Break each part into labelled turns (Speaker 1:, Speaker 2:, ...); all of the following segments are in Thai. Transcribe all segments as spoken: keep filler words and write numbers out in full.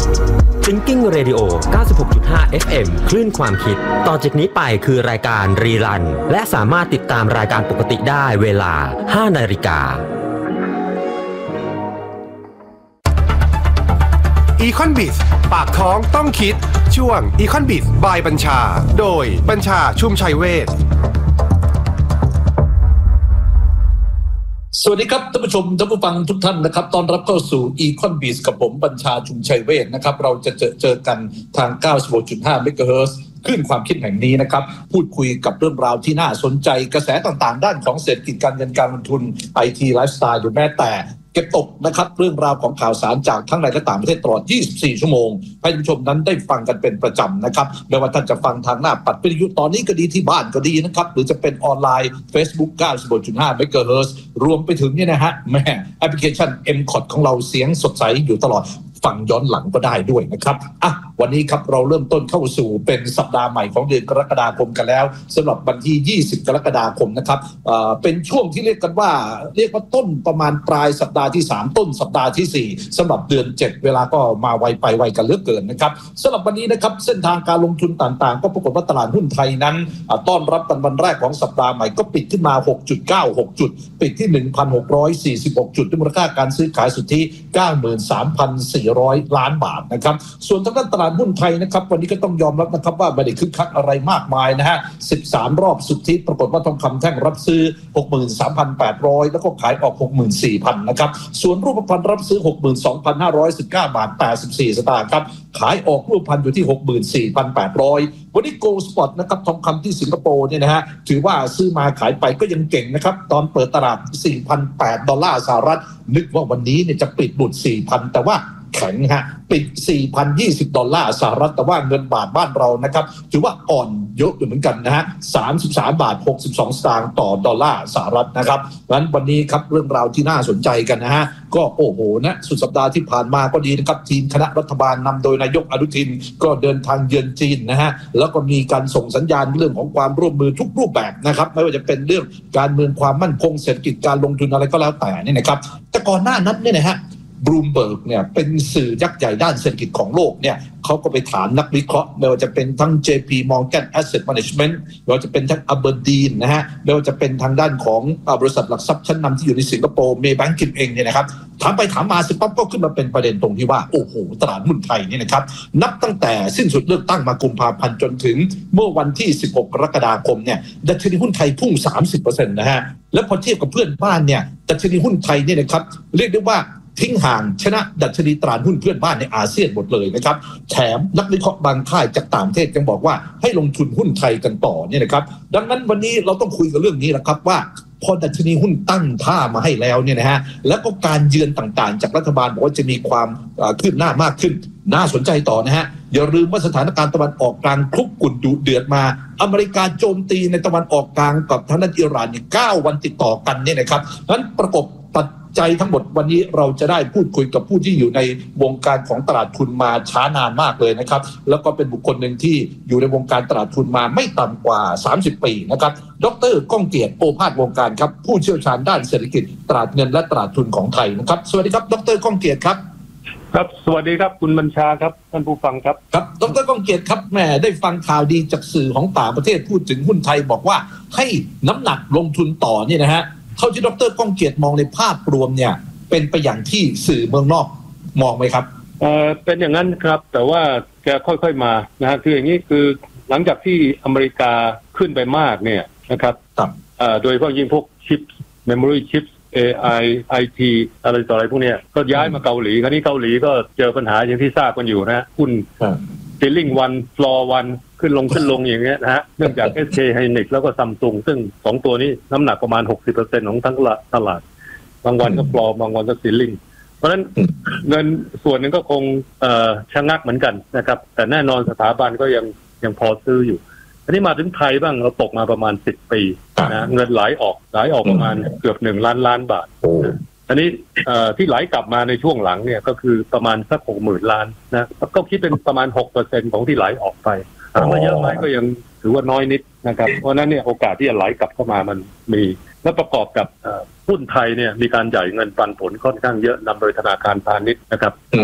Speaker 1: Thinking Radio เก้าสิบหกจุดห้า เอฟ เอ็ม คลื่นความคิดต่อจากนี้ไปคือรายการรีรันและสามารถติดตามรายการปกติได้เวลา ห้านาฬิกา
Speaker 2: Econ-Biz ปากท้องต้องคิดช่วง Econ-Biz by บัญชาโดยบัญชาชุมชัยเวช
Speaker 3: สวัสดีครับท่านผู้ชมท่านผู้ฟังทุกท่านนะครับต้อนรับเข้าสู่ Econ-Biz กับผมบัญชาชุมชัยเวชนะครับเราจะเจอเจอกันทาง เก้าสิบหกจุดห้า เมกะเฮิรตซ์ คลื่นความคิดแห่งนี้นะครับพูดคุยกับเรื่องราวที่น่าสนใจกระแสต่างๆด้านของเศรษฐกิจการเงินการลงทุน ไอ ที ไลฟ์สไตล์หรือแม้แต่เก็บตกนะครับเรื่องราวของข่าวสารจากทั้งในและต่างประเทศตลอดยี่สิบสี่ชั่วโมงให้ท่านผู้ชมนั้นได้ฟังกันเป็นประจำนะครับไม่ว่าท่านจะฟังทางหน้าปัดวิทยุตอนนี้ก็ดีที่บ้านก็ดีนะครับหรือจะเป็นออนไลน์ Facebook เก้าสิบหกจุดห้า เมกะเฮิรตซ์ รวมไปถึงเนี่ยนะฮะแม่แอปพลิเคชัน เอ็ม คอท ของเราเสียงสดใสอยู่ตลอดฟังย้อนหลังก็ได้ด้วยนะครับอ่ะวันนี้ครับเราเริ่มต้นเข้าสู่เป็นสัปดาห์ใหม่ของเดือนกรกฎาคมกันแล้วสำหรับวันที่ยี่สิบกรกฎาคมนะครับเอ่อเป็นช่วงที่เรียกกันว่าเรียกว่าต้นประมาณปลายสัปดาห์ที่สามต้นสัปดาห์ที่สี่สำหรับเดือนเจ็ดเวลาก็มาไวไปไวกันเหลือเกินนะครับสำหรับวันนี้นะครับเส้นทางการลงทุนต่างๆก็ปรากฏว่าตลาดหุ้นไทยนั้นต้อนรับกันวันแรกของสัปดาห์ใหม่ก็ปิดขึ้นมา หกจุดเก้าหก จุดปิดที่ หนึ่งพันหกร้อยสี่สิบหก จุดด้วยมูลค่าการซื้อขายสุทธิ เก้าหมื่นสามพันสี่ร้อย ล้านบาทนะครับส่วนทางด้านตลาดหุ้นไทยนะครับวันนี้ก็ต้องยอมรับนะครับว่าไม่ได้คึกคักอะไรมากมายนะฮะสิบสามรอบสุทธิปรากฏว่าทองคำแท่งรับซื้อ หกหมื่นสามพันแปดร้อย แล้วก็ขายออก หกหมื่นสี่พัน นะครับส่วนรูปพรรณรับซื้อ หกหมื่นสองพันห้าร้อยสิบเก้า บาทแปดสิบสี่สตางค์ครับขายออกรูปพรรณอยู่ที่ หกหมื่นสี่พันแปดร้อย วันนี้โกลด์สปอตนะครับทองคำที่สิงคโปร์เนี่ยนะฮะถือว่าซื้อมาขายไปก็ยังเก่งนะครับตอนเปิดตลาด สี่พันแปด ดอลลาร์สหรัฐนึกว่าวันนี้เนี่ยจะปิดบุด สี่พัน แต่ว่าแข็งฮะปิด สี่พันยี่สิบ ดอลลาร์สหรัฐแต่ว่าเงินบาทบ้านเรานะครับถือว่าอ่อนเยอะอยู่เหมือนกันนะฮะสามสิบสามบาทหกสิบสองสตางค์ต่อดอลลาร์สหรัฐนะครับงั้นวันนี้ครับเรื่องราวที่น่าสนใจกันนะฮะก็โอ้โหนะสุดสัปดาห์ที่ผ่านมาก็ดีนะครับทีมคณะรัฐบาลนำโดยนายกอนุทินก็เดินทางเยือนจีนนะฮะแล้วก็มีการส่งสัญญาณเรื่องของความร่วมมือทุกรูปแบบนะครับไม่ว่าจะเป็นเรื่องการเมืองความมั่นคงเศรษฐกิจการลงทุนอะไรก็แล้วแต่นี่นะครับแต่ก่อนหน้านั้นเนี่ยนะฮะบลูมเบิร์กเนี่ยเป็นสื่อยักษ์ใหญ่ด้านเศรษฐกิจของโลกเนี่ยเขาก็ไปถามนักวิเคราะห์ไม่ว่าจะเป็นทั้ง เจ พี Morgan Asset Management ไม่ว่าจะเป็นทั้ง Aberdeen นะฮะไม่ว่าจะเป็นทางด้านของบริษัทหลักทรัพย์ชั้นนำที่อยู่ในสิงคโปร์ Maybank เองเนี่ยนะครับถามไปถามมาสิปั๊บก็ขึ้นมาเป็นประเด็นตรงที่ว่าโอ้โหตลาดหุ้นไทยเนี่ยนะครับนับตั้งแต่สิ้นสุดเลือกตั้งมากุมภาพันธ์จนถึงเมื่อวันที่สิบหกกรกฎาคมเนี่ยดัชนีหุ้นไทยพุ่ง สามสิบเปอร์เซ็นต์ นะฮะแล้วพอเทียบกับเพื่อนบ้านเนี่ยดัชนีหุ้นไทยเนี่ยนะครับเรียกได้ว่าทิ้งห่างชนะดัชนีตลาดหุ้นเพื่อนบ้านในอาเซียนหมดเลยนะครับแถมนักวิเคราะห์บางค่ายจากต่างประเทศยังบอกว่าให้ลงทุนหุ้นไทยกันต่อเนี่ยนะครับดังนั้นวันนี้เราต้องคุยกันเรื่องนี้แหละครับว่าพอดัชนีหุ้นตั้งท่ามาให้แล้วเนี่ยนะฮะแล้วก็การเยือนต่างๆจากรัฐบาลบอกว่าจะมีความคืบหน้ามากขึ้นน่าสนใจต่อนะฮะอย่าลืมว่าสถานการณ์ตะวันออกกลางคลุกกุ่นดุเดือดมาอเมริกาโจมตีในตะวันออกกลางกับทางด้านอิหร่านเนี่ยเก้าวันติดต่อกันเนี่ยนะครับนั้นประกบปัจจัยทั้งหมดวันนี้เราจะได้พูดคุยกับผู้ที่อยู่ในวงการของตลาดทุนมาช้านานมากเลยนะครับแล้วก็เป็นบุคคลหนึ่งที่อยู่ในวงการตลาดทุนมาไม่ต่ำกว่าสามสิบปีนะครับดร.ก้องเกียรติโอภาสวงการครับผู้เชี่ยวชาญด้านเศรษฐกิจตลาดเงินและตลาดทุนของไทยนะครับสวัสดีครับดร.ก้องเกียรติครับ
Speaker 4: ครับสวัสดีครับคุณบัญชาครับท่านผู้ฟังครับ
Speaker 3: ครับดร.ก้องเกียรติครับแหมได้ฟังข่าวดีจากสื่อของต่างประเทศพูดถึงหุ้นไทยบอกว่าให้น้ำหนักลงทุนต่อเนี่ยนะฮะเท่าที่ดร.ก้องเกียรติมองในภาพรวมเนี่ยเป็นไปอย่างที่สื่อเมืองนอกมองไหมครับ
Speaker 4: เออเป็นอย่างนั้นครับแต่ว่าแกค่อยๆมานะฮะคืออย่างนี้คือหลังจากที่อเมริกาขึ้นไปมากเนี่ยนะครับเอ่อโดยเฉพาะยิ่งพวกชิปเมมโมรี่ชิป เอ ไอ ไอ ที อะไรต่ออะไรพวกเนี้ยก็ย้ายมาเกาหลีคราวนี้เกาหลีก็เจอปัญหาอย่างที่ทราบกันอยู่นะหุ้นซีลิ่งวันฟลอร์วันขึ้นลงขึ้นลงอย่างเงี้ยนะฮะเนื่องจาก เอส เค Hynix แล้วก็ Samsung ซึ่งสองตัวนี้น้ำหนักประมาณ หกสิบเปอร์เซ็นต์ ของทั้งตลาดบางวันก็ฟลอร์บางวันก็ซีลิ่งเพราะฉะนั้นเงินส่วนนึงก็คงเอ่อชะงักเหมือนกันนะครับแต่แน่นอนสถาบันก็ยังยังพอซื้ออยู่อันนี้มาถึงไทยบ้างเราตกมาประมาณสิบปีนะเงินไหลออกไหลออกประมาณเกือบหนึ่งล้านล้านบาทอันนี้เอ่อที่ไหลกลับมาในช่วงหลังเนี่ยก็คือประมาณสักหกหมื่นล้านนะก็คิดเป็นประมาณ หกเปอร์เซ็นต์ ของที่ไหลออกไปถามว่าเยอะไหมก็ยังถือว่าน้อยนิดนะครับเพราะนั้นเนี่ยโอกาสที่จะไหลกลับเข้ามามันมีและประกอบกับหุ้นไทยเนี่ยมีการจ่ายเงินปันผลค่อนข้างเยอะนำโดยธนาคารพาณิชย์นะครับ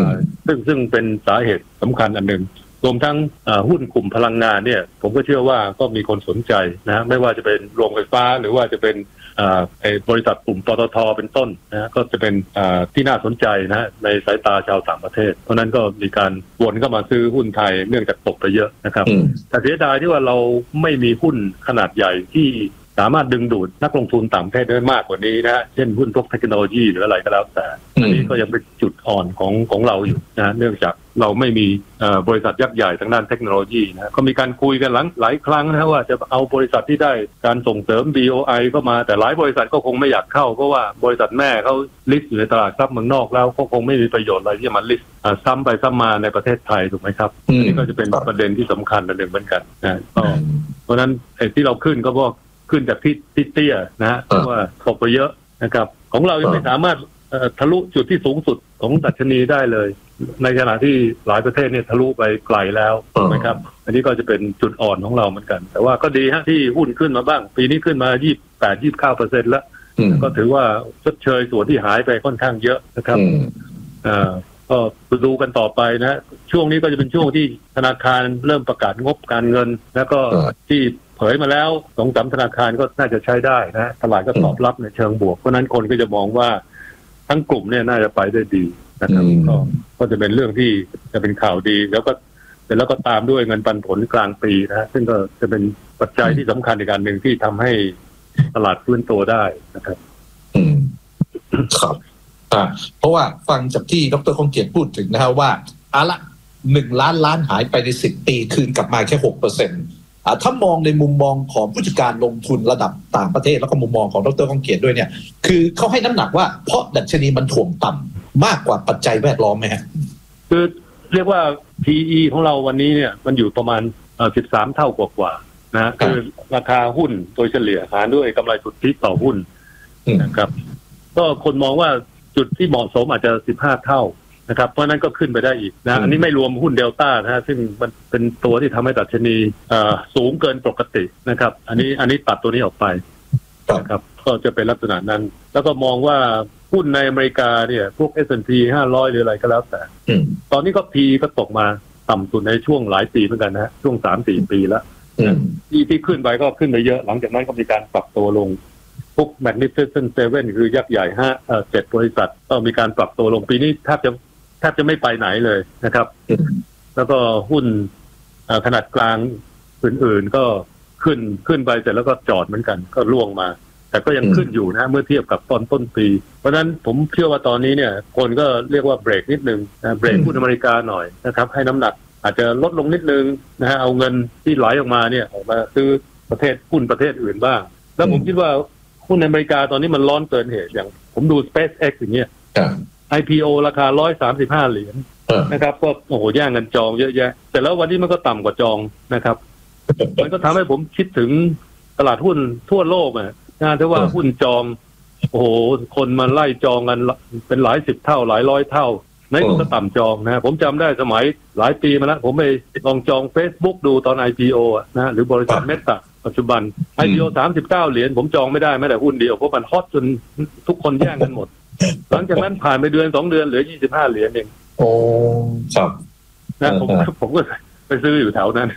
Speaker 4: ซึ่งซึ่งเป็นสาเหตุสำคัญอันหนึ่งรวมทั้งหุ้นกลุ่มพลังงานเนี่ยผมก็เชื่อว่าก็มีคนสนใจนะไม่ว่าจะเป็นโรงไฟฟ้าหรือว่าจะเป็นบริษัทกลุ่มปตท.เป็นต้นนะก็จะเป็นที่น่าสนใจนะในสายตาชาวต่างประเทศเพราะนั้นก็มีการวนเข้ามาซื้อหุ้นไทยเนื่องจากตกไปเยอะนะครับแต่เสียดายที่ว่าเราไม่มีหุ้นขนาดใหญ่ที่สามารถดึงดูดนักลงทุนต่างประเทศได้มากกว่านี้นะเช่นหุ้นพวกเทคโนโลยีหรืออะไรก็แล้วแต่อันนี้ก็ยังเป็นจุดอ่อนของของเราอยู่นะเนื่องจากเราไม่มีบริษัทยักษ์ใหญ่ทางด้านเทคโนโลยีนะก็มีการคุยกันหลังหลายครั้งนะว่าจะเอาบริษัทที่ได้การส่งเสริม บี โอ ไอ ก็มาแต่หลายบริษัทก็คงไม่อยากเข้าเพราะว่าบริษัทแม่เขาลิสต์อยู่ในตลาดทรัพย์เมืองนอกแล้วก็คงไม่มีประโยชน์อะไรที่จะมาลิสต์ซ้ำไปซ้ำมาในประเทศไทยถูกไหมครับอันนี้ก็จะเป็นประเด็นที่สำคัญอันหนึ่งเหมือนกันนะก็เพราะนั้นไอ้ที่เราขึ้นก็เพราะขึ้นจากที่ที่เตี้ยนะฮะเพราะว่าตกไปเยอะนะครับของเรายังไม่สามารถทะลุจุดที่สูงสุดของดัชนีได้เลยในขณะที่หลายประเทศเนี่ยทะลุไปไกลแล้วนะครับอันนี้ก็จะเป็นจุดอ่อนของเราเหมือนกันแต่ว่าก็ดีฮะที่หุ้นขึ้นมาบ้างปีนี้ขึ้นมายี่สิบแปด ยี่สิบเก้าเปอร์เซ็นต์แล้วก็ถือว่าชดเชยส่วนที่หายไปค่อนข้างเยอะนะครับอ่าก็ดูกันต่อไปนะช่วงนี้ก็จะเป็นช่วงที่ธนาคารเริ่มประกาศงบการเงินแล้วก็ที่เผยมาแล้วสองสามธนาคารก็น่าจะใช้ได้นะตลาดก็ตอบรับในเชิงบวกเพราะนั้นคนก็จะมองว่าทั้งกลุ่มเนี่ยน่าจะไปได้ดีนะครับก็ก็จะเป็นเรื่องที่จะเป็นข่าวดีแล้วก็เสร็จแล้วก็ตามด้วยเงินปันผลกลางปีนะซึ่งก็จะเป็นปัจจัยที่สำคัญในการหนึ่งที่ทำให้ตลาดฟื้นตัวได้นะครับ
Speaker 3: อืมครับอ่าเพราะว่าฟังจากที่ดร.คงเกียรติพูดถึงนะฮะว่าอะละหนึ่งล้านล้านหายไปในสิบปีคืนกลับมาแค่หกเปอร์เซ็นต์ถ้ามองในมุมมองของผู้จัดการลงทุนระดับต่างประเทศแล้วก็มุมมองของดร.คงเกียรติด้วยเนี่ยคือเขาให้น้ำหนักว่าเพราะดัชนีมันถ่วงต่ำมากกว่าปัจจัยแวดล้อมไหมฮะ
Speaker 4: คือเรียกว่า พี อี ของเราวันนี้เนี่ยมันอยู่ประมาณสิบสามเท่ากว่าๆนะคือราคาหุ้นโดยเฉลี่ยหารด้วยกำไรสุทธิต่อหุ้นนะครับก็คนมองว่าจุดที่เหมาะสมอาจจะสิบห้าเท่านะครับเพราะนั้นก็ขึ้นไปได้อีกนะอันนี้ไม่รวมหุ้นเดลต้านะฮะซึ่งมันเป็นตัวที่ทำให้ดัชนีสูงเกินปกตินะครับอันนี้อันนี้ตัดตัวนี้ออกไปนะครับก็จะเป็นลักษณะนั้นแล้วก็มองว่าหุ้นในอเมริกาเนี่ยพวก เอส แอนด์ พี ห้าร้อยหรืออะไรก็แล้วแต่ตอนนี้ก็ P ก็ตกมาต่ำสุดในช่วงหลายปีเหมือนกันนะช่วง สามถึงสี่ ปีแล้วที่ที่ขึ้นไปก็ขึ้นไปเยอะหลังจากนั้นก็มีการปรับตัวลงพวก Magnificent Seven คือยักษ์ใหญ่ห้าเอ่อเจ็ดบริษัทก็มีการปรับตัวลงปีนี้แทบจะแทบจะไม่ไปไหนเลยนะครับแล้วก็หุ้นขนาดกลางอื่นๆก็ขึ้นขึ้นไปเสร็จแล้วก็จอดเหมือนกันก็ล่วงมาแต่ก็ยังขึ้นอยู่นะเมื่อเทียบกับตอนต้นปีเพราะฉะนั้นผมเชื่อว่าตอนนี้เนี่ยคนก็เรียกว่าเบรกนิดนึงนะเบรกหุ้นอเมริกาหน่อยนะครับให้น้ำหนักอาจจะลดลงนิดนึงนะฮะเอาเงินที่ไหลออกมาเนี่ยออกมาซื้อประเทศหุ้นประเทศอื่นบ้างแล้วผมคิดว่าหุ้นอเมริกาตอนนี้มันร้อนเกินเหตุอย่างผมดู SpaceX อย่างเงี้ย ไอ พี โอ ราคาหนึ่งร้อยสามสิบห้าเหรียญนะครับก็โอ้โหแย่งกันจองเยอะแยะแต่แล้ววันนี้มันก็ต่ำกว่าจองนะครับมันก็ทำให้ผมคิดถึงตลาดหุ้นทั่วโลกนะนะที่ว่าหุ้นจองโอ้โหคนมาไล่จองกันเป็นหลายสิบเท่าหลายร้อยเท่าในมันก็ต่ำจองนะผมจำได้สมัยหลายปีมาแล้วผมไปลองจอง Facebook ดูตอน ไอ พี โอ นะหรือบริษัทเมตาปัจจุบัน ไอ พี โอ สามสิบเก้าเหรียญผมจองไม่ได้แม้แต่หุ้นเดียวเพราะมันฮอตจนทุกคนแย่งกันหมดหลังจากนั้นผ่านไปเดือนสองเดือนเหลือยี่สิบห้าเหรียญเอง
Speaker 3: โอ้ครับ
Speaker 4: นะผมผมก็ไปซื้ออยู่แถวนั้น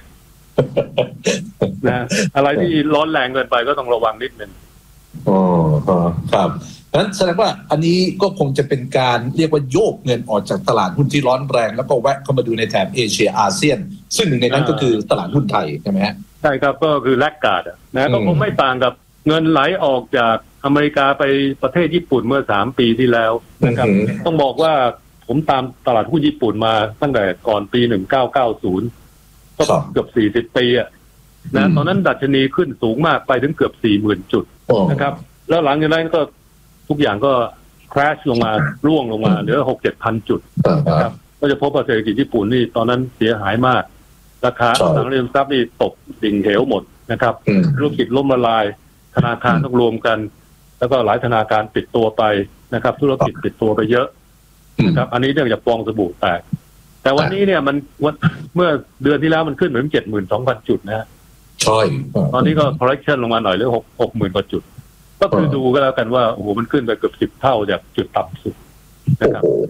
Speaker 4: นะอะไรที่ร้อนแรงเกินไปก็ต้องระวังนิดนึง
Speaker 3: อ๋อครับงั้นแสดงว่าอันนี้ก็คงจะเป็นการเรียกว่าโยกเงินออกจากตลาดหุ้นที่ร้อนแรงแล้วก็แวะเข้ามาดูในแถบเอเชียอาเซียนซึ่งหนึ่งในนั้นก็คือตลาดหุ้นไทยใช่ไหมฮะ
Speaker 4: ใช่ครับก็คือแลกการ์ดนะก็คงไม่ต่างกับเงินไหลออกจากอเมริกาไปประเทศญี่ปุ่นเมื่อสามปีที่แล้วนะครับต้องบอกว่าผมตามตลาดหุ้นญี่ปุ่นมาตั้งแต่ก่อนปีหนึ่งเก้าเก้าศูนย์ก็เกือบสี่สิบปีอ่ะนะตอนนั้นดัชนีขึ้นสูงมากไปถึงเกือบสี่หมื่นจุดนะครับแล้วหลังจากนั้นก็ทุกอย่างก็คราชลงมาร่วงลงมาเหลือหกเจ็ดพันจุดนะครับก็จะพบว่าเศรษฐกิจญี่ปุ่นนี่ตอนนั้นเสียหายมากราคาอสังหาริมทรัพย์นี่ตกดิ่งเหวหมดนะครับธุรกิจล้มละลายธนาคารต้องรวมกันแล้วก็หลายธนาคารปิดตัวไปนะครับธุรกิจปิดตัวไปเยอะนะครับอันนี้เรื่องจากฟองสบู่แตกแต่วันนี้เนี่ยมันเมื่อเดือนที่แล้วมันขึ้นเหมือนเจ็ดหมื่นสองพันจุดนะฮะ
Speaker 3: ใช่
Speaker 4: ตอนนี้ก็ correction ลงมาหน่อยเหลือหกหกหมื่นกว่าจุดก็คือดูก็แล้วกันว่าโอ้โหมันขึ้นไปเกือบสิบเท่าจากจุดต่ำสุดนะครับ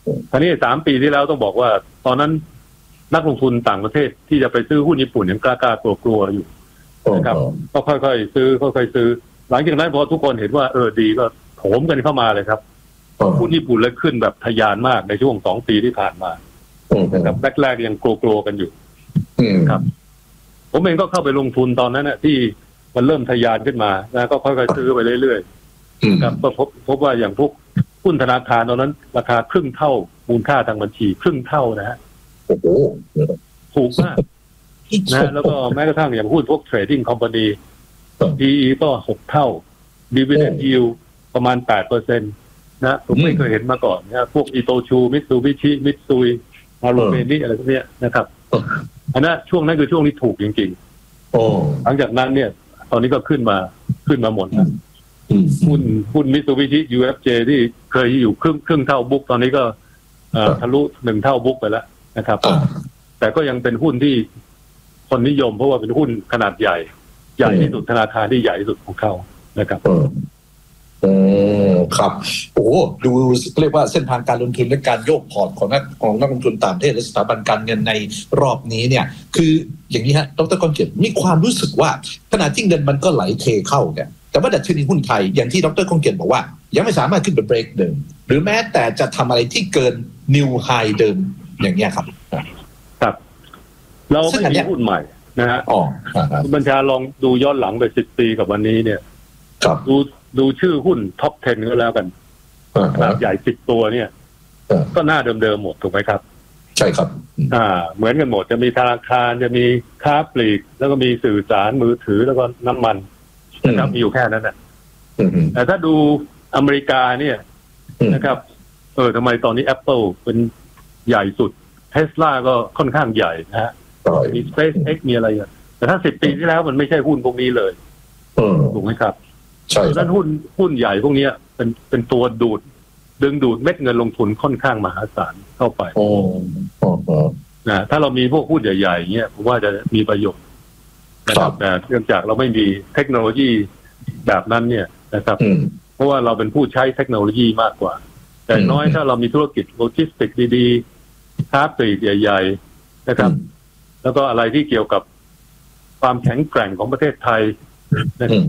Speaker 4: คราวนี้สามปีที่แล้วต้องบอกว่าตอนนั้นนักลงทุนต่างประเทศที่จะไปซื้อหุ้นญี่ปุ่นยังกล้าๆกลัวๆอยู่นะครับก็ค่อยๆซื้อค่อยๆซื้อหลังจากนั้นพอทุกคนเห็นว่าเออดีก็โถมกันเข้ามาเลยครับหุ้นญี่ปุ่นเลยขึ้นแบบทะยานมากในช่วงสองปีที่ผ่านมานะครับแรกๆยังกลัวๆกันอยู่ครับผมเองก็เข้าไปลงทุนตอนนั้นนะที่มันเริ่มทะยานขึ้นมาแล้วก็ค่อยๆซื้อไปเรื่อยๆครับก็พบพบว่าอย่างพวกหุ้นธนาคารตอนนั้นราคาครึ่งเท่ามูลค่าทางบัญชีครึ่งเท่านะฮะ
Speaker 5: โอ้โห
Speaker 4: ถูกมากนะแล้วก็แม้กระทั่งอย่างหุ้นพวก trading company พี อี ก็หกเท่า dividend yield ประมาณ แปดเปอร์เซ็นต์ นะผมไม่เคยเห็นมาก่อนนะพวกอิโตชูมิตซูบิชิมิตซุยมารูเมนี่อะไรพวกนี้นะครับอันนั้นช่วงนั้นคือช่วงที่ถูกจริงๆโอ้หลังจากนั้นเนี่ยตอนนี้ก็ขึ้นมาขึ้นมาหมดนะหุ้นหุ้นมิตซูบิชิ ยู เอฟ เจ ที่เคยอยู่ครึ่งครึ่งเท่าบุ๊กตอนนี้ก็ทะลุหนึ่งเท่าบุ๊กไปแล้วนะครับแต่ก็ยังเป็นหุ้นที่คนนิยมเพราะว่าเป็นหุ้นขนาดใหญ่ใหญ่ที่สุดธนาคารที่ใหญ่ที่สุดของเขานะครับ
Speaker 3: อืมครับโอ้ดูเรียกว่าเส้นทางการลงทุนและการโยกพอร์ตของนักของนักลงทุนต่างประเทศและสถาบันการเงินในรอบนี้เนี่ยคืออย่างนี้ฮะดร.กรเกียรติมีความรู้สึกว่าขณะที่เงินมันก็ไหลเทเข้าเนี่ยแต่ว่าดัชนีหุ้นไทยอย่างที่ดร.กรเกียรติบอกว่ายังไม่สามารถขึ้นไปเบรกเดิมหรือแม้แต่จะทำอะไรที่เกินนิวไฮเดิมอย่างเงี้ยครับ
Speaker 4: ครับเราไม่มีหุ้นใหม่นะฮะ
Speaker 3: อ๋อ
Speaker 4: บัญชาลองดูย้อนหลังไปสิบปีกับวันนี้เนี่ยดูดูชื่อหุ้นท็อปสิบก็แล้วกันขนาดใหญ่สิบตัวเนี่ยก็หน้าเดิมๆหมดถูกไหมครับ
Speaker 3: ใช่ครับ
Speaker 4: อ่าเหมือนกันหมดจะมีธนาคารจะมีค้าปลีกแล้วก็มีสื่อสารมือถือแล้วก็น้ำมันนะครับมีอยู่แค่นั้นนะแต่ถ้าดูอเมริกาเนี่ยนะครับเออทำไมตอนนี้ Apple เป็นใหญ่สุด Tesla ก็ค่อนข้างใหญ่นะฮะมี SpaceX มีอะไรอย่างแต่ถ้าสิบปีที่แล้วมันไม่ใช่หุ้นพวกนี้เลยถูกไหมครับ
Speaker 3: ใช่
Speaker 4: ดังนั้นหุ้นหุ้นใหญ่พวกนี้เป็นเป็นตัวดูดดึงดูดเม็ดเงินลงทุนค่อนข้างมหาศาลเข้าไป
Speaker 3: โอ้โห
Speaker 4: นะถ้าเรามีพวกหุ้นใหญ่ๆเงี้ยผมว่าจะมีประโยชน์นะครับแต่เนื่องจากเราไม่มีเทคโนโลยีแบบนั้นเนี่ยนะครับเพราะว่าเราเป็นผู้ใช้เทคโนโลยีมากกว่าแต่น้อยถ้าเรามีธุรกิจโลจิสติกดีๆค้าปลีกใหญ่ๆนะครับแล้วก็อะไรที่เกี่ยวกับความแข็งแกร่งของประเทศไทยนะครับ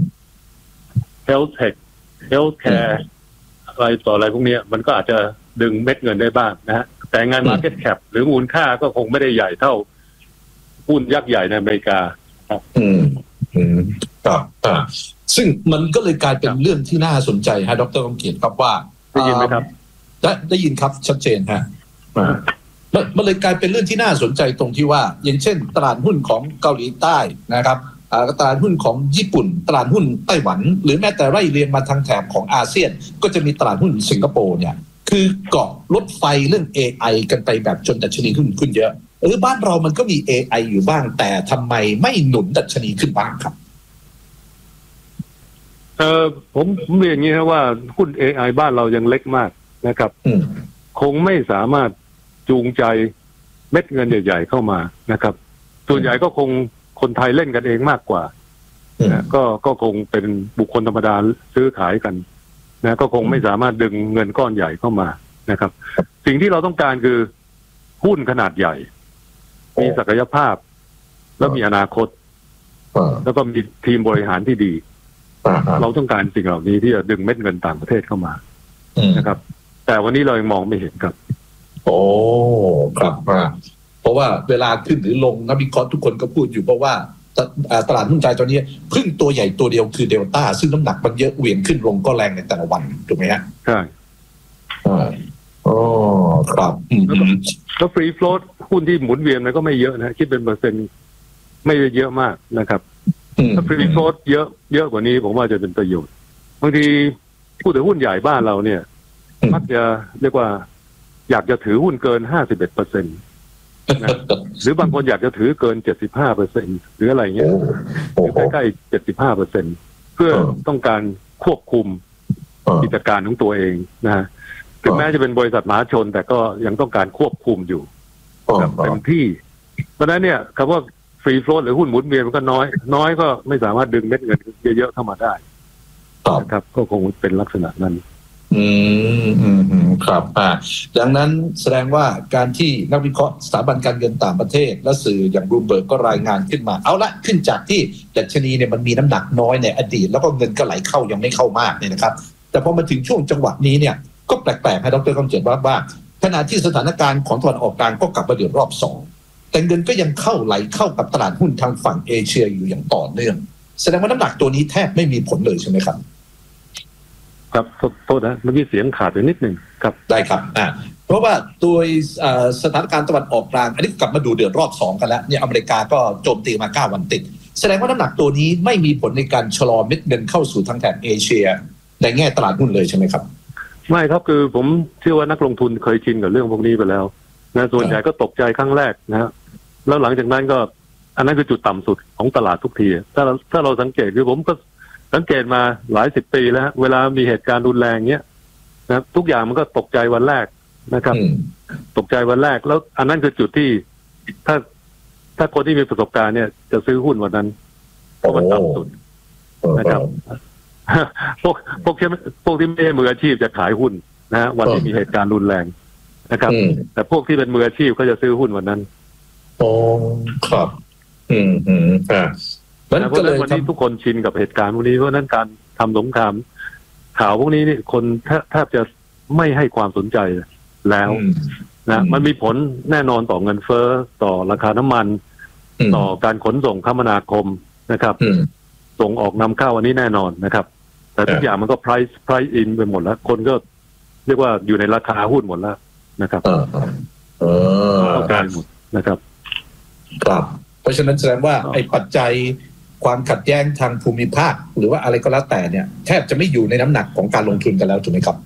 Speaker 4: health tech health care อะไรต่ออะไรพวกนี้มันก็อาจจะดึงเม็ดเงินได้บ้างนะฮะแต่งาน market cap หรือมูลค่าก็คงไม่ได้ใหญ่เท่าหุ้นยักษ์ใหญ่ในอเมริกาครับ
Speaker 3: อืมอืมครับอ่าซึ่งมันก็เลยกลายเป็นเรื่องที่น่าสนใจฮะดร.กรเกียรติครับว่า
Speaker 4: ได้ยินไหมครับ
Speaker 3: ได้ได้ยินครับชัดเจนฮะอ่ามันเลยกลายเป็นเรื่องที่น่าสนใจตรงที่ว่าอย่างเช่นตลาดหุ้นของเกาหลีใต้นะครับตลาดหุ้นของญี่ปุ่นตลาดหุ้นไต้หวันหรือแม้แต่ไล่เรียงมาทางแถบของอาเซียนก็จะมีตลาดหุ้นสิงคโปร์เนี่ยคือเกาะรถไฟเรื่อง เอ ไอ กันไปแบบจนดัชนีขึ้นขึ้นเยอะเออบ้านเรามันก็มี เอ ไอ อยู่บ้างแต่ทำไมไม่หนุนดัชนีขึ้นบ้างครับ
Speaker 4: เออผมผมเรียนอย่างนี้ครับว่าหุ้น เอ ไอ บ้านเรายังเล็กมากนะครับคงไม่สามารถจูงใจเม็ดเงินใหญ่ๆเข้ามานะครับส่วนใหญ่ก็คงคนไทยเล่นกันเองมากกว่านะก็ก็คงเป็นบุคคลธรรมดาซื้อขายกันนะก็คงไม่สามารถดึงเงินก้อนใหญ่เข้ามานะครับสิ่งที่เราต้องการคือหุ้นขนาดใหญ่มีศักยภาพแล้วมีอนาคตแล้วก็มีทีมบริหารที่ดีเราต้องการสิ่งเหล่านี้ที่จะดึงเม็ดเงินต่างประเทศเข้ามานะครับแต่วันนี้เรายังมองไม่เห็นครับ
Speaker 3: โอ้ครับเพราะว่าเวลาขึ้นหรือลงนักวิเคราะห์ทุกคนก็พูดอยู่เพราะว่าตลาดหุ้นไทยตอนนี้พึ่งตัวใหญ่ตัวเดียวคือเดลต้าซึ่งน้ำหนักมันเยอะเหวี่ยงขึ้นลงก็แรงในแต่ละวันถูกไหมฮะ
Speaker 4: ใช่
Speaker 3: โอ้ครับ
Speaker 4: แล้วฟรีโฟลต์หุ้นที่หมุนเวียนมันก็ไม่เยอะนะคิดเป็นเปอร์เซ็นต์ไม่เยอะมากนะครับถ้าฟรีโฟลต์เยอะเยอะกว่านี้ผมว่าจะเป็นประโยชน์บางทีผู้ถือหุ้นใหญ่บ้านเราเนี่ยมักจะเรียกว่าอยากจะถือหุ้นเกินห้าสิบเอ็ดเปอร์เซ็นต์หรือบางคนอยากจะถือเกินเจ็ดสิบห้าเปอร์เซ็นต์หรืออะไรเงี้ยใกล้ๆเจ็ดสิบห้าเปอร์เซ็นต์เพื่อต้องการควบคุมกิจการของตัวเองนะฮะถึงแม้จะเป็นบริษัทมหาชนแต่ก็ยังต้องการควบคุมอยู่แบบเต็มที่เพราะฉะนั้นเนี่ยคำว่าฟรีโฟลต์หรือหุ้นหมุนเวียนมันก็น้อยน้อยก็ไม่สามารถดึงเม็ดเงินเยอะๆเข้ามาได้นะครับก็คงเป็นลักษณะนั้น
Speaker 3: อืมอืมอืมครับอ่าดังนั้นแสดงว่าการที่นักวิเคราะห์สถาบันการเงินต่างประเทศและสื่ออย่างบลูมเบิร์กก็รายงานขึ้นมาเอาละขึ้นจากที่ดัชนีเนี่ยมันมีน้ำหนักน้อยในอดีตแล้วก็เงินก็ไหลเข้ายังไม่เข้ามากเนี่ยนะครับแต่พอมาถึงช่วงจังหวะนี้เนี่ยก็แปลกๆให้ดร.กำเจิดว่าว่าขณะที่สถานการณ์ของตะวันออกกลางก็กลับมาเดือดรอบสองแต่เงินก็ยังเข้าไหลเข้ากับตลาดหุ้นทางฝั่งเอเชียอยู่อย่างต่อเนื่องแสดงว่าน้ำหนักตัวนี้แทบไม่มีผลเลยใช่ไหมครับ
Speaker 4: ครับโทษนะเมื่อกี้เสียงขาดไปนิดหนึ่งครับ
Speaker 3: ได้ครับอ่าเพราะว่าโดยสถานการณ์ตะวันออกกลางอันนี้กลับมาดูเดือดรอบสองกันแล้วเนี่ยอเมริกาก็โจมตีมาเก้าวันติดแสดงว่าน้ำหนักตัวนี้ไม่มีผลในการชะลอเม็ดเงินเข้าสู่ทางแถบเอเชียในแง่ตลาดหุ้นเลยใช่ไหมครับ
Speaker 4: ไม่ครับคือผมเชื่อว่านักลงทุนเคยชินกับเรื่องพวกนี้ไปแล้วนะส่วนใหญ่ก็ตกใจครั้งแรกนะฮะแล้วหลังจากนั้นก็อันนั้นคือจุดต่ำสุดของตลาดทุกทีถ้าเราถ้าเราสังเกตคือผมก็สังเกตมาหลายสิบปีแล้วเวลามีเหตุการณ์รุนแรงเงี้ยนะทุกอย่างมันก็ตกใจวันแรกนะครับตกใจวันแรกแล้วอันนั้นคือจุดที่ถ้าถ้าคนที่มีประสบการณ์เนี่ยจะซื้อหุ้นวันนั้นเพราะมันต่ำสุดนะครับพวกพวกที่พวกที่ไม่ใช่มืออาชีพจะขายหุ้นนะวันที่มีเหตุการณ์รุนแรงนะครับแต่พวกที่เป็นมืออาชีพก็จะซื้อหุ้นวันนั้น
Speaker 3: โอ้ครับอืมอืมอ่า
Speaker 4: เพราะฉะนั้นวันนี้ทุกคนชินกับเหตุการณ์พวกนี้เพราะนั้นการทำสงครามข่าวพวกนี้นี่คนแทบจะไม่ให้ความสนใจแล้วนะมันมีผลแน่นอนต่อเงินเฟ้อต่อราคาน้ำมันต่อการขนส่งคมนาคมนะครับส่งออกนำเข้าอันนี้แน่นอนนะครับแต่ทุกอย่างมันก็ price price in ไปหมดแล้วคนก็เรียกว่าอยู่ในราคาหุ้นหมดแล้วนะครับ
Speaker 3: เออ
Speaker 4: เข้าใจหมดนะครับ
Speaker 3: ครับเพราะฉะนั้นแสดงว่าไอ้ปัจจัยความขัดแย้งทางภูมิภาคหรือว่าอะไรก็แล้วแต่เนี่ยแทบจะไม่อยู่ในน้ำหนักของการลงทุนกันแล้วถูกไหมครับ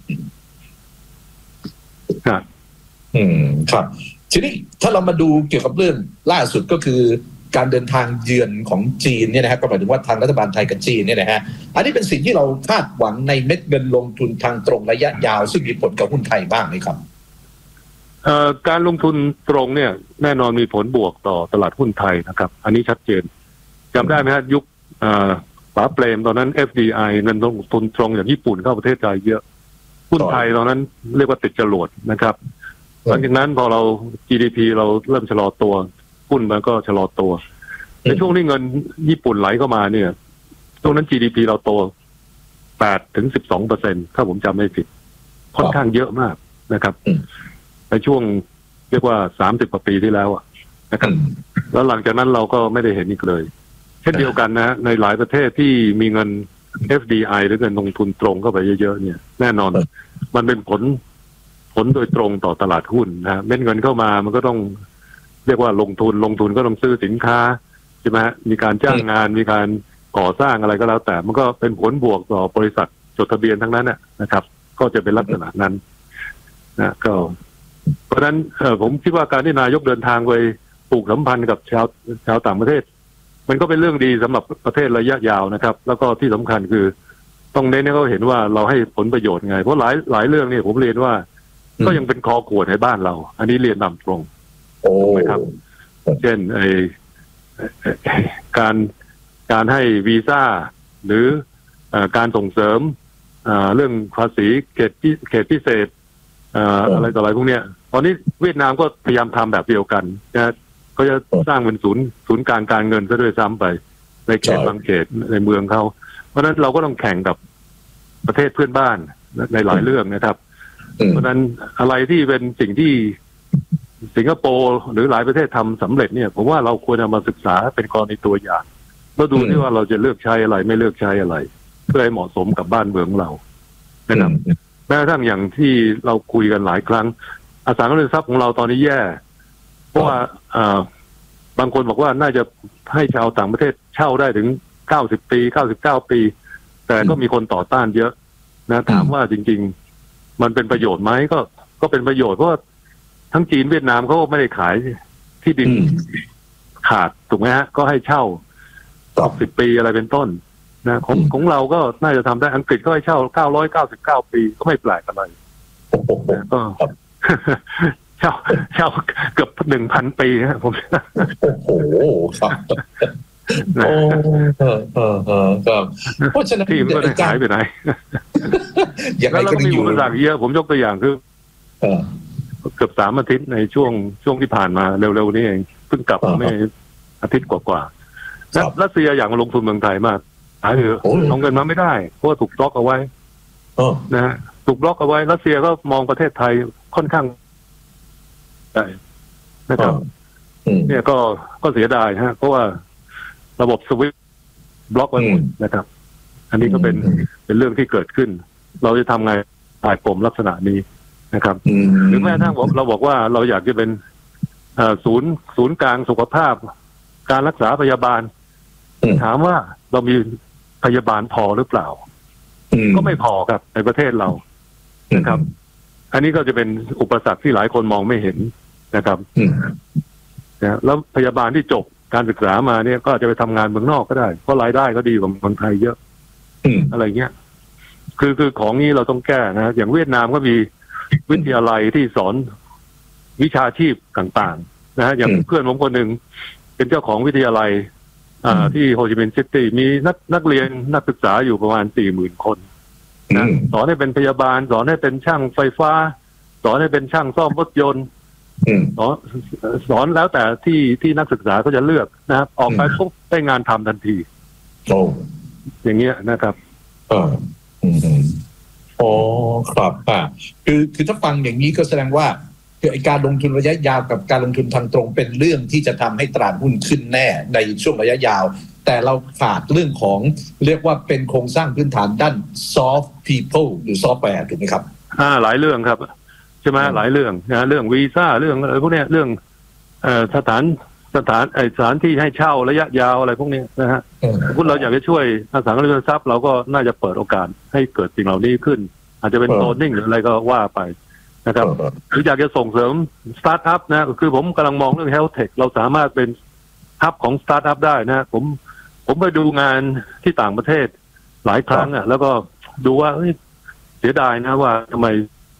Speaker 4: ครับ
Speaker 3: อืมครับทีนี้ถ้าเรามาดูเกี่ยวกับเรื่องล่าสุดก็คือการเดินทางเยือนของจีนเนี่ยนะฮะก็หมายถึงว่าทางรัฐบาลไทยกับจีนเนี่ยนะฮะอันนี้เป็นสิ่งที่เราคาดหวังในเม็ดเงินลงทุนทางตรงระยะยาวซึ่งมีผลกับหุ้นไทยบ้างไหมครับ
Speaker 4: การลงทุนตรงเนี่ยแน่นอนมีผลบวกต่อตลาดหุ้นไทยนะครับอันนี้ชัดเจนจำได้ไหมฮะยุคป๋าเปรมตอนนั้น เอฟ ดี ไอ เงินลงทุนตรงอย่างญี่ปุ่นเข้าประเทศไทยเยอะหุ้นไทยตอนนั้นเรียกว่าติดจรวดนะครับหลังจากนั้นพอเรา จี ดี พี เราเริ่มชะลอตัวหุ้นมันก็ชะลอตัวในช่วงที่เงินญี่ปุ่นไหลเข้ามาเนี่ยช่วงนั้น จี ดี พี เราโต แปดถึงสิบสองเปอร์เซ็นต์ ถ้าผมจำไม่ผิดค่อนข้างเยอะมากนะครับในช่วงเรียกว่าสามสิบกว่าปีที่แล้วอ่ะนะครับแล้วหลังจากนั้นเราก็ไม่ได้เห็นอีกเลยเช่นเดียวกันนะในหลายประเทศที่มีเงิน เอฟ ดี ไอ หรือเงินลงทุนตรงเข้าไปเยอะๆเนี่ยแน่นอนมันเป็นผลผลโดยตรงต่อตลาดหุ้นนะเม็ดเงินเข้ามามันก็ต้องเรียกว่าลงทุนลงทุนก็ต้องซื้อสินค้าใช่ไหมฮะมีการจ้างงานมีการก่อสร้างอะไรก็แล้วแต่มันก็เป็นผลบวกต่อบริษัทจดทะเบียนทั้งนั้นนะครับก็จะเป็นลักษณะนั้นนะก็เพราะฉะนั้นผมคิดว่าการที่นายกเดินทางไปปลูกสัมพันธ์กับชาวชาวต่างประเทศมันก็เป็นเรื่องดีสำหรับประเทศระยะยาวนะครับแล้วก็ที่สำคัญคือต้องเน้นให้เขาเห็นว่าเราให้ผลประโยชน์ไงเพราะหลายหลายเรื่องนี่ผมเรียนว่าก็ยังเป็นคอขวดให้บ้านเราอันนี้เรียนนำตรง
Speaker 3: โอ้
Speaker 4: ไหมครับเช่นไอการการให้วีซ่าหรือการส่งเสริมเรื่องภาษีเขตเขตพิเศษอะไรต่ออะไรพวกเนี้ยตอนนี้เวียดนามก็พยายามทำแบบเดียวกันนะก็จะสร้างเป็นศูนย์ศูนย์กลางการเงินซะด้วยซ้ำไปในเขตบางเขตในเมืองเขาเพราะฉะนั้นเราก็ต้องแข่งกับประเทศเพื่อนบ้านในหลายเรื่องนะครับเพราะฉะนั้นอะไรที่เป็นสิ่งที่สิงคโปร์หรือหลายประเทศทำสำเร็จเนี่ยผมว่าเราควรจะมาศึกษาเป็นกรณีตัวอย่างแล้วดูที่ว่าเราจะเลือกใช้อะไรไม่เลือกใช้อะไรเพื่อให้เหมาะสมกับบ้านเมืองเรานะครับแม้กระทั่งอย่างที่เราคุยกันหลายครั้งอสังหาริมทรัพย์ของเราตอนนี้แย่เพราะว่าบางคนบอกว่าน่าจะให้ชาวต่างประเทศเช่าได้ถึงเก้าสิบปีเก้าสิบเก้าปีแต่ก็มีคนต่อต้านเยอะนะถามว่าจริงๆมันเป็นประโยชน์ไหมก็ก็เป็นประโยชน์เพราะว่าทั้งจีนเวียดนามเขาไม่ได้ขายที่ดินขาดถูกไหมฮะก็ให้เช่าหกสิบปีอะไรเป็นต้นนะของของเราก็น่าจะทำได้อังกฤษก็ให้เช่าเก้าร้อยเก้าสิบเก้าปีก็ไม่แปลกอะไรก็เช่าเช่าเกือบหนึ่งพันปีนะผม
Speaker 3: โอ้โหครับโอ้เออเออเออครับเพราะฉะนั้น
Speaker 4: ที่มันก็หายไปไหน
Speaker 3: อย่างไร
Speaker 4: แล้ว
Speaker 3: ก็
Speaker 4: ก็มี
Speaker 3: อยู่
Speaker 4: อุปสรรคเยอะผมยกตัวอย่างคือเกือบสามอาทิตย์ในช่วงช่วงที่ผ่านมาเร็วๆนี้เองเพิ่งกลับไม่อาทิตย์กว่าๆแล้วรัสเซียอยากมาลงทุนเมืองไทยมากหาเถอะเอาเงินมาไม่ได้เพราะว่าถูกบล็อกเอาไว้นะฮะถูกบล็อกเอาไว้รัสเซียก็มองประเทศไทยค่อนข้างได้นะครับเนี่ยก็ก็เสียดายฮะเพราะว่าระบบสวิฟต์บล็อกไว้หมดนะครับอันนี้ก็เป็นเป็นเรื่องที่เกิดขึ้นเราจะทำไงถ่ายปมลักษณะนี้นะครับหรือแม้กระทั่งเราบอกว่าเราอยากจะเป็นศูนย์ศูนย์กลางสุขภาพการรักษาพยาบาลถามว่าเรามีพยาบาลพอหรือเปล่าก็ไม่พอครับในประเทศเรานะครับอันนี้ก็จะเป็นอุปสรรคที่หลายคนมองไม่เห็นนะครับนะแล้วพยาบาลที่จบการศึกษามาเนี่ยก็จะไปทำงานเมืองนอกก็ได้เพราะรายได้ก็ดีกว่าเมืองไทยเยอะอะไรเงี้ยคือคือของนี้เราต้องแก้นะอย่างเวียดนามก็มีวิทยาลัยที่สอนวิชาชีพต่างๆนะฮะอย่างเพื่อนผมคนหนึ่งเป็นเจ้าของวิทยาลัยอ่าที่โฮจิมินห์ซิตี้มีนักนักเรียนนักศึกษาอยู่ประมาณสี่หมื่นคนนะสอนให้เป็นพยาบาลสอนให้เป็นช่างไฟฟ้าสอนให้เป็นช่างซ่อมรถยนต์สอนสอนแล้วแต่ที่ที่นักศึกษาก็จะเลือกนะครับออกไปปุ๊บได้งานทำทันทีโอ้อย่างเงี้ยนะครับ
Speaker 3: เอออืมอ๋อครับอ่าคือคือถ้าฟังอย่างนี้ก็แสดงว่าคือไอ้การลงทุนระยะยาวกับการลงทุนทางตรงเป็นเรื่องที่จะทำให้ตลาดหุ้นขึ้นแน่ในช่วงระยะยาวแต่เราขาดเรื่องของเรียกว่าเป็นโครงสร้างพื้นฐานด้าน soft people หรือ software ถูกไหมครับ
Speaker 4: อ่าหลายเรื่องครับใช่ไหมหลายเรื่องนะเรื่องวีซ่าเรื่องอะไรพวกเนี้ยเรื่องเอ่อสถานสถานไอสถานที่ให้เช่าระยะยาวอะไรพวกนี้นะฮะพวกเราอยากจะช่วยอสังหาริมทรัพย์เราก็น่าจะเปิดโอกาสให้เกิดสิ่งเหล่านี้ขึ้นอาจจะเป็นโซนนิ่งหรืออะไรก็ว่าไปนะครับหรืออยากจะส่งเสริมสตาร์ทอัพนะคือผมกำลังมองเรื่อง health tech เราสามารถเป็นฮับของสตาร์ทอัพได้นะผมผมไปดูงานที่ต่างประเทศหลายครั้งอ่ะแล้วก็ดูว่าเสียดายนะว่าทำไม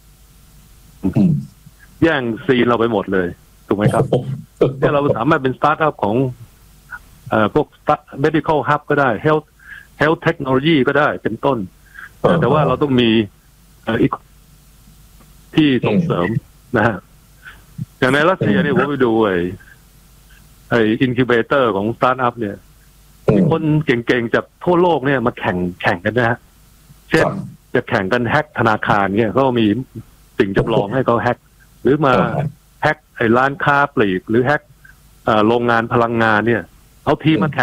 Speaker 4: แย่งซีนเราไปหมดเลยถูกไหมครับเนี่ยเราสามารถเป็นสตาร์ทอัพของเอ่อพวก medical hub ก็ได้ health health technology ก็ได้เป็นต้นแต่ว่าเราต้องมีอีกที่ส่งเสริมนะฮะอย่างในรัสเซียเนี่ยผมไปดูไอ้ไอ้อินคิวเบเตอร์ของสตาร์ทอัพเนี่ยมีคนเก่งๆจากทั่วโลกเนี่ยมาแข่งแข่งกันนะฮะเช่นจะแข่งกันแฮกธนาคารเนี่ยก็มีสิ่งจำลองให้เขาแฮกหรือมาแฮกไอ้ร้านค้าปลีกหรือแฮกโรงงานพลังงานเนี่ยเอาทีมมาแข่ง